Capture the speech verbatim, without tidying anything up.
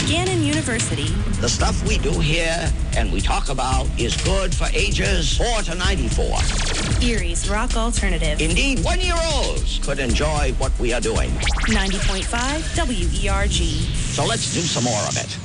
Gannon University. The stuff we do here and we talk about is good for ages four to ninety-four. Erie's Rock Alternative. Indeed, one-year-olds could enjoy what we are doing. ninety point five W E R G. So let's do some more of it.